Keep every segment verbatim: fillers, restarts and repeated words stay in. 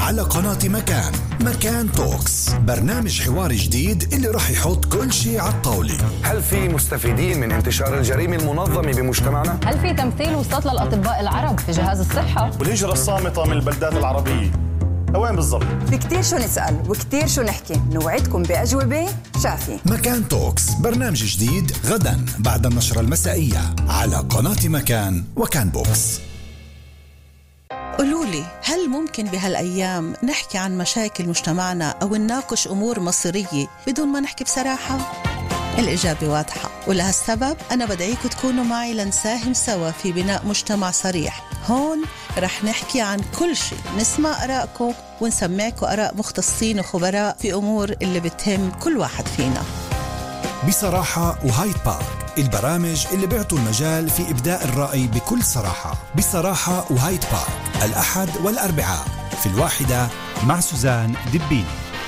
على قناة مكان. مكان توكس، برنامج حواري جديد اللي راح يحط كل شيء على الطاولة. هل في مستفيدين من انتشار الجريمة المنظمة بمجتمعنا؟ هل في تمثيل وسط للأطباء العرب في جهاز الصحة؟ والهجرة الصامتة من البلدات العربية وين بالضبط؟ في كتير شو نسأل وكتير شو نحكي، نوعدكم بأجوبة شافية. مكان توكس، برنامج جديد غدا بعد النشرة المسائية على قناة مكان وكان بوكس. قولولي، هل ممكن بهالأيام نحكي عن مشاكل مجتمعنا أو نناقش أمور مصيرية بدون ما نحكي بصراحة؟ الإجابة واضحة، ولهالسبب أنا بدعيكم تكونوا معي لنساهم سوا في بناء مجتمع صريح. هون رح نحكي عن كل شيء، نسمع آرائكم ونسمعكم آراء مختصين وخبراء في أمور اللي بتهم كل واحد فينا. بصراحة وهايد بارك، البرامج اللي بيعطوا المجال في إبداء الرأي بكل صراحة. بصراحة وهايد بارك، الأحد والأربعاء في الواحدة مع سوزان دبيني.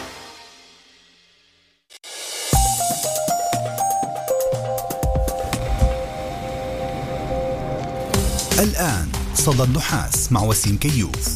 الآن صدى النحاس مع وسيم كيوف.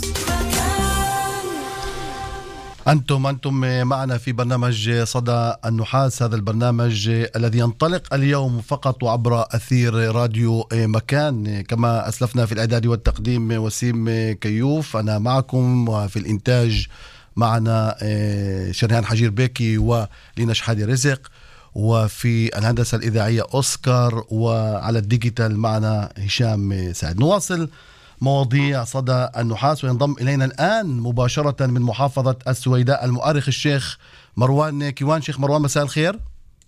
أنتم أنتم معنا في برنامج صدى النحاس، هذا البرنامج الذي ينطلق اليوم فقط عبر أثير راديو مكان. كما أسلفنا في الإعداد والتقديم وسيم كيوف، أنا معكم، وفي الإنتاج معنا شريان حجير بيكي ولينا شحادي رزق، وفي الهندسة الإذاعية أوسكار، وعلى الديجيتال معنا هشام سعد. نواصل مواضيع صدى النحاس، وينضم إلينا الآن مباشرة من محافظة السويداء المؤرخ الشيخ مروان كيوان. شيخ مروان، مساء الخير.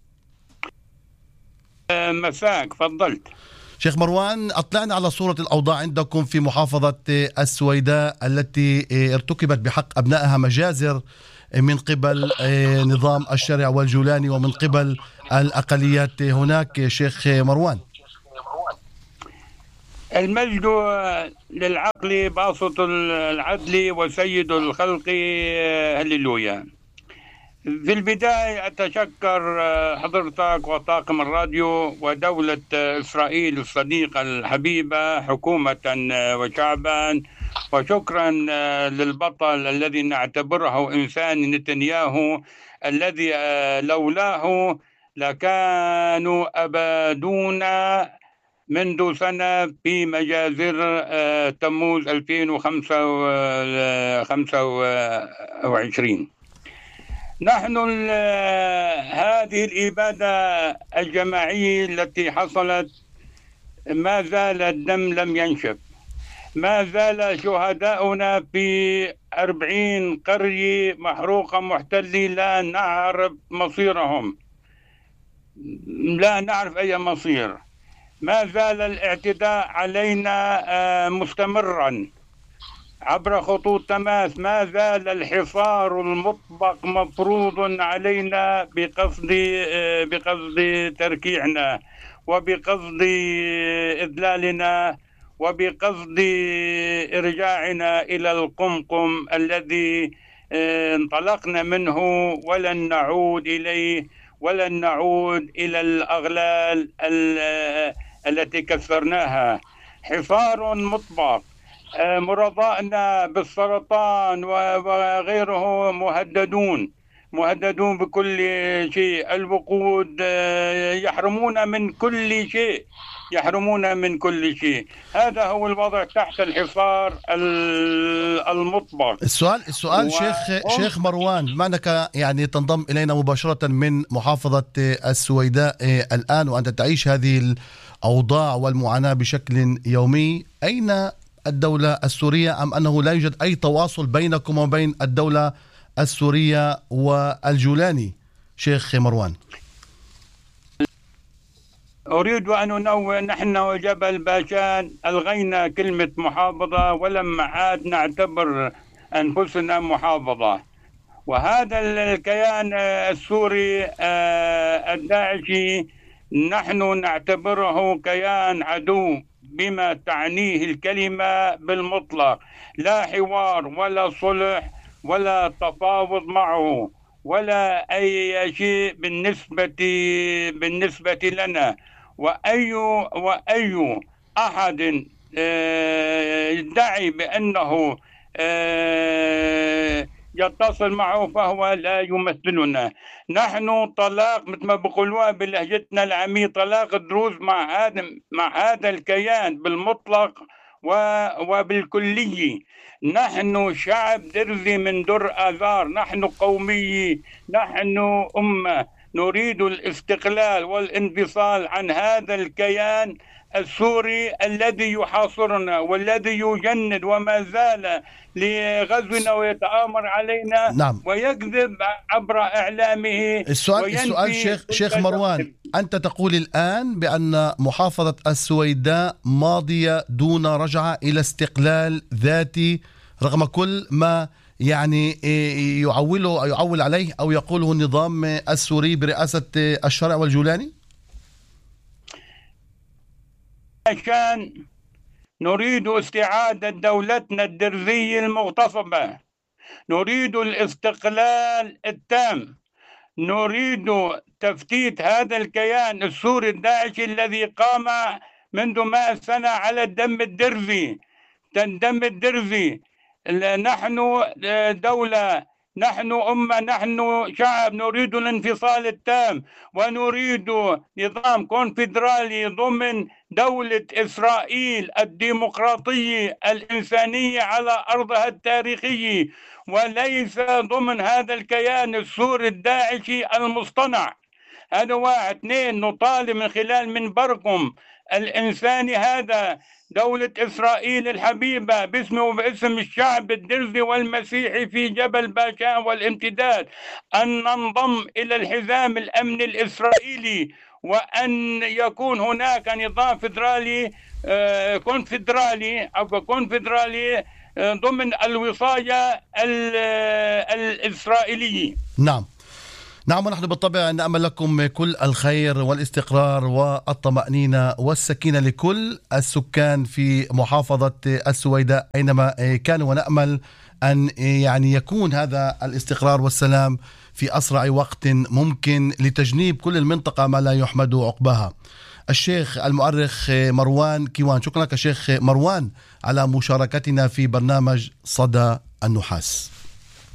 مساك، فضلت. شيخ مروان، أطلعنا على صورة الأوضاع عندكم في محافظة السويداء التي ارتكبت بحق أبنائها مجازر من قبل نظام الشرع والجولاني ومن قبل الأقليات هناك. شيخ مروان، المجد للعقل باسط العدل وسيد الخلق، هللويا. في البداية أتشكر حضرتك وطاقم الراديو ودولة إسرائيل الصديقة الحبيبة حكومة وشعبا، وشكرا للبطل الذي نعتبره إنسان نتنياهو الذي لولاه لكانوا أبادونا منذ سنة في مجازر تموز ألفين وخمسة وعشرين. نحن هذه الإبادة الجماعية التي حصلت ما زال الدم لم ينشف، ما زال شهداؤنا في أربعين قرية محروقة محتلة لا نعرف مصيرهم، لا نعرف أي مصير. ما زال الاعتداء علينا مستمرا عبر خطوط تماس، ما زال الحصار المطبق مفروض علينا بقصد بقصد تركيعنا وبقصد إذلالنا وبقصد إرجاعنا إلى القمقم الذي انطلقنا منه، ولن نعود إليه، ولن نعود إلى الأغلال التي كسرناها. حصار مطبق، مرضانا بالسرطان وغيره مهددون مهددون بكل شيء. الوقود يحرمون من كل شيء يحرمون من كل شيء. هذا هو الوضع تحت الحصار المطبق. السؤال السؤال و... شيخ شيخ مروان، بما أنك يعني تنضم إلينا مباشرة من محافظة السويداء الآن وأنت تعيش هذه الأوضاع والمعاناة بشكل يومي، أين الدولة السورية، أم أنه لا يوجد أي تواصل بينكم وبين الدولة السورية والجولاني؟ شيخ مروان، أريد أن أنوه، نحن وجبل باشان ألغينا كلمة محافظة ولم عاد نعتبر أنفسنا محافظة. وهذا الكيان السوري الداعشي نحن نعتبره كيان عدو بما تعنيه الكلمة بالمطلق. لا حوار ولا صلح ولا تفاوض معه ولا أي شيء بالنسبة بالنسبة لنا. وأي وأي أحد يدعي بأنه يتصل معه فهو لا يمثلنا. نحن طلاق مثل ما بقولوها بلهجتنا العامية، طلاق دروز مع هذا مع هذا الكيان بالمطلق وبالكلية. نحن شعب درزي من در آذار، نحن قومية، نحن أمة نريد الاستقلال والانفصال عن هذا الكيان السوري الذي يحاصرنا والذي يجند وما زال لغزونا ويتآمر علينا. نعم. ويكذب عبر إعلامه. السؤال السؤال شيخ شيخ مروان، أنت تقول الآن بأن محافظة السويداء ماضية دون رجعة إلى استقلال ذاتي رغم كل ما يعني يعوله أو يعول عليه أو يقوله النظام السوري برئاسة الشرع والجولاني؟ عشان نريد استعادة دولتنا الدرزية المغتصبة، نريد الاستقلال التام، نريد تفتيت هذا الكيان السوري الداعشي الذي قام منذ مئة سنة على الدم الدرزي. الدم الدرزي. نحن دولة، نحن أمة، نحن شعب نريد الانفصال التام، ونريد نظام كونفدرالي ضمن دولة إسرائيل الديمقراطية الإنسانية على أرضها التاريخية، وليس ضمن هذا الكيان السوري الداعشي المصطنع. هذا واحد. اثنين، نطالب من خلال منبركم الإنساني هذا دولة إسرائيل الحبيبة باسمه وباسم الشعب الدرزي والمسيحي في جبل باشان والامتداد أن ننضم إلى الحزام الأمني الإسرائيلي، وأن يكون هناك نظام فدرالي آه كونفدرالي أو كونفدرالي آه ضمن الوصاية الإسرائيلية. نعم نعم ونحن بالطبع نأمل لكم كل الخير والاستقرار والطمأنينة والسكينة لكل السكان في محافظة السويداء أينما كانوا، ونأمل أن يعني يكون هذا الاستقرار والسلام في أسرع وقت ممكن لتجنيب كل المنطقة ما لا يحمد عقباها. الشيخ المؤرخ مروان كيوان، شكرا لك الشيخ مروان على مشاركتنا في برنامج صدى النحاس.